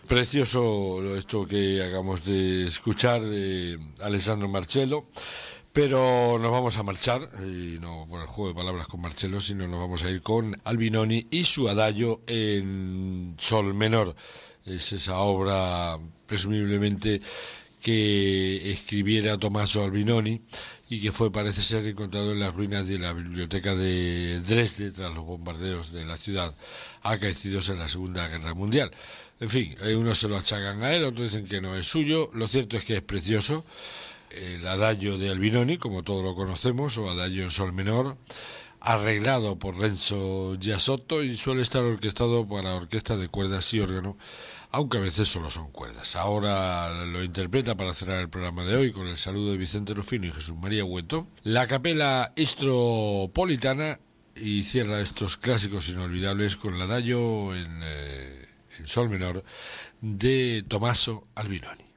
Precioso esto que acabamos de escuchar de Alessandro Marcello, pero nos vamos a marchar, y no por el juego de palabras con Marcello, sino nos vamos a ir con Albinoni y su adagio en sol menor. Es esa obra presumiblemente que escribiera Tommaso Albinoni y que fue, parece ser, encontrado en las ruinas de la biblioteca de Dresde tras los bombardeos de la ciudad acaecidos en la Segunda Guerra Mundial. En fin, unos se lo achacan a él, otros dicen que no es suyo. Lo cierto es que es precioso el adagio de Albinoni, como todos lo conocemos, o adagio en sol menor, arreglado por Renzo Giasotto, y suele estar orquestado para orquesta de cuerdas y órgano, aunque a veces solo son cuerdas. Ahora lo interpreta, para cerrar el programa de hoy, con el saludo de Vicente Rufino y Jesús María Hueto, la Capella Istropolitana, y cierra estos clásicos inolvidables con el adagio en sol menor de Tommaso Albinoni.